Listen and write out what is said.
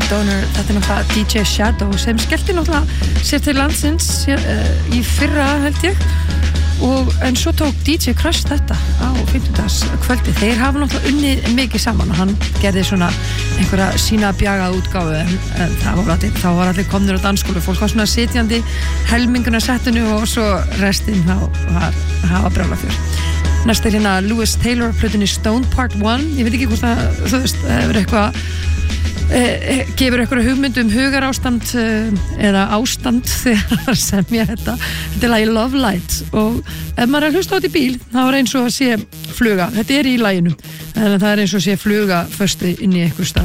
Donor, þetta náttúrulega DJ Shadow sem skellti náttúrulega sér til landsins í fyrra held ég en svo tók DJ Crush þetta á 50dags kvöldi. Þeir hafa náttúrulega unnið mikið saman og hann gerði svona einhverja sína bjagað útgáfu en þá var allir komnir á dansskólu, fólk var svona sitjandi helminguna settinu og svo restinn það var brjála fjör. Næst hérna Lewis Taylor plötunni Stone Part 1, ég veit ekki hvort það, þú veist, hefur eitthvað gefur eitthvað hugmynd hugarástand eða ástand þegar sem ég þetta er lagi Love Light og ef maður hlusta á þetta í bíl þá er eins og að sé fluga, þetta í laginu en það er eins og að sé fluga föstu inn í einhver stað